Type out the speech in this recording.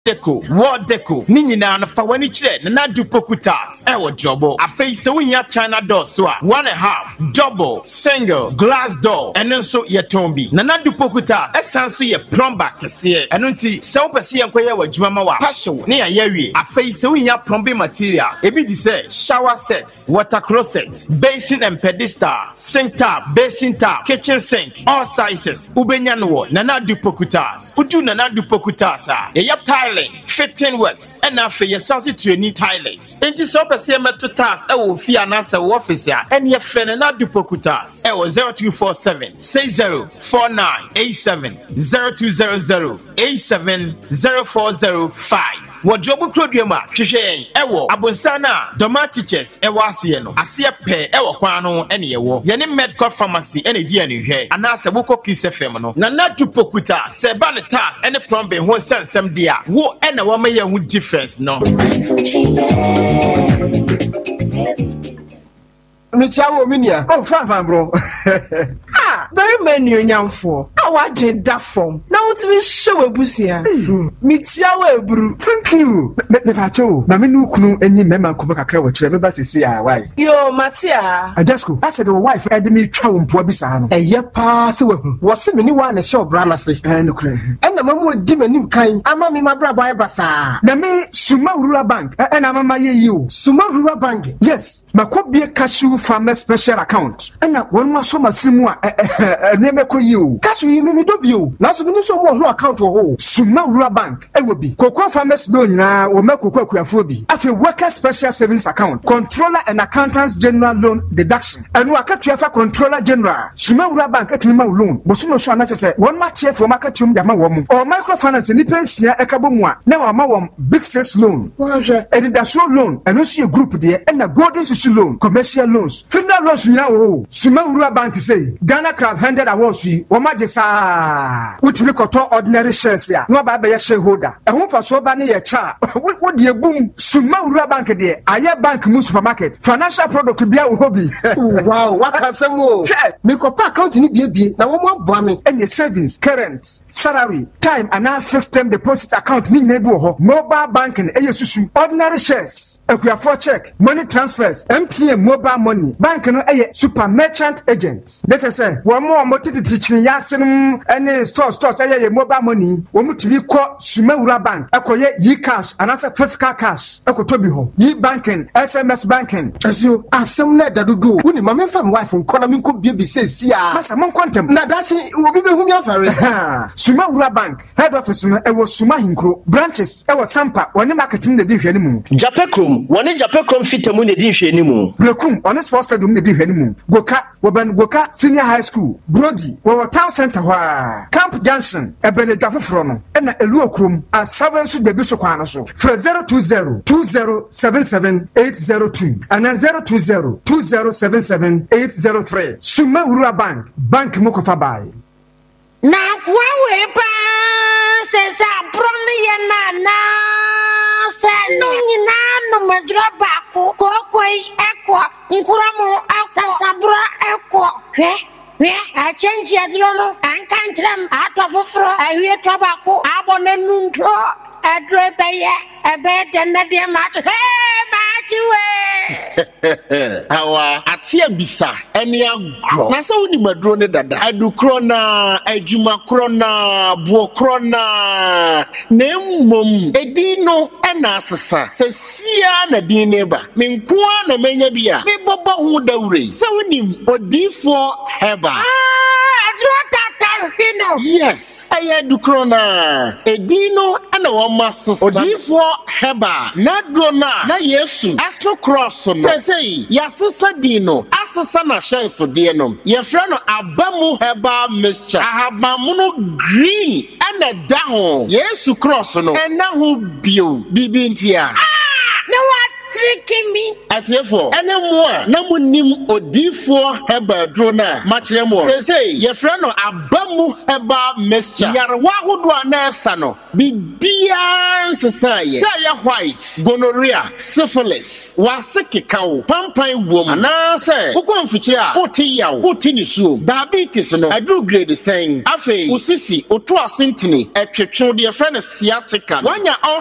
Deco, Wall Deco, Nina and Fawani Chet, Nadu Pokutas, Ewa Jobo, a face so we have China door, so 1.5, double, single, glass door, and then so ye tombi. Nanadu Pokutas, Essansu ye plumber, Cassia, and unti, Selpasi and Quaya, Jumama, Passion, near Yeri, a face so we have plumbing materials, a bit say, shower sets, water closets, basin and pedestal, sink tap, basin tap, kitchen sink, all sizes, Ubenyano, Nanadu Pokutas, Uju Nanadu Pokutas, ye yap tile. Fitting works and now for your saucy to any tilers. And this upper same to task, I will fear an answer officer and your friend and not dupocutas. I was 0247 604987 0200 870405. What job Claudiama, Kishay, Ewo, Abonsana, Domatiches, Ewasiano, Asia Pe, Ewo Quano, any Ewo, Yanim Medical Pharmacy, any DNA here, and Nasa Woko Kiss Femino, Nana Dupocuta, Sebanitas, and the plumbing who sent some dear, who and a woman with difference, no. Michawo minia. Oh, fine, bro. Ah, very many nyamfo. I want that form. Now to be show a busia. Michawo bro. Thank you. Me facho. Na me nu kunu eni mema ko kakra wa kire me ba sisi a why. Yo, Matia. Ajasko, I said the wife ed me twa wo mpo bi sa no. Eye pa se wahu. Wo se me ni wa na show bra na se. No kure. En na mamu di manim kan. Ama me mabra boy basa. Na me Suma Rural Bank. Na mama ye you. Suma Rural Bank. Yes, makobie cashew farmer special account. And one must so masimu name ko you. Cashew me do bio. Na so bi so mo ho account wo. Suma Rural Bank. E wo bi. Cocoa farmers loan na wo make cocoa kuafo bi. Afi worker special savings account. Controller and accountants general loan deduction. Anu akatua fa controller general. Suma Rural Bank atimi ma loan. Boso no so anache se one matie for marketum ya ma wo mu. O microfinance ni pensia ekabo mu a na wa ma wo big sales loan. Edidaso loan. Anu so group there and na golden susu loan. Commercial loans. Federal loans nya o. Suma Rural Bank say Ghana Crab 100 awards yi wo ma de sa. Utimi koto ordinary shares ya. No ba be shareholder. E ho fa so ba ne ye cha. Wo de boom. Suma Rural Bank there. Aye bank mu supermarket. Financial product bia wo hobby. Wow, what can say mo? Me ko pa account ni bie na wo mo aboa me. Any savings, current, salary, time and now fixed term deposit account ni na du ho. Mobile banking susu. Ordinary shares. Ekuafo check, money transfers, MTN mobile money. Bank no super merchant agent. Let us say, one more motiti chini yasenum any stores mobile money. Wo mutimi ko Suma Rural Bank. Ekoye yi cash and as physical cash. Ekotobi ho. Yi banking, SMS banking. As you asem na da do. Uni mama fam wife nkona mi ko bie bi say sia. Masa mon kontem. Na dachi obi be hu mi afare. Suma Rural Bank. Head office no ewo Suma Hinkro. Branches ewo Sampa. Woni marketing de di hwe ni mu. Japekrum, woni Japekrum fitamu ne di hwe ni mu. Brekum, on sports stadium ne di hwe ni mu. Goka Senior High School. Brody, wo town center hwa. Camp Junction, ebele dafofro no. Na elu okrum, asaben so de bi so kwa no so. Fra 020 2077802 and 020-2077-803. Suma Rural Bank. Bank Mokofa Bay. Na kwawe pa se sa broni ya na se no nyina no madra ba ko ekwa nkuramu akwa sabra ekwa hwe a change ya drono an kantrem atofofro ahwe tobako abone nuntro adre beye ebe denade match Awa atia bisa eni agro na so ni madro ne dada adu krona adwuma krona bo krona na mmom edino na asesa sesia na din ne ba menkoa na menya bia me bobo hu dawre so nim odifo heba adro tata hino yes aya krona edino na wo masesa odifo heba na drona na yesu aso cross no say yasesa dino asesa na shenso de no ye fra no abamu heba mixture ahabamu no green na down yesu cross no na ho bio bibintia ne wa tricking me. Atiefo ene mo a na munim odifo heba dro na makire mo say ye frɛ no abamu heba mixture yarwa hodo na esa no bibia nsesaye say white gonorrhea syphilis wasekekawo pampan wom ana say ukonfiche a oti yawo oti ni suom diabetes no adru grade sen afei usisi oto asentini etwetwe de ye frɛ no sciatica wanya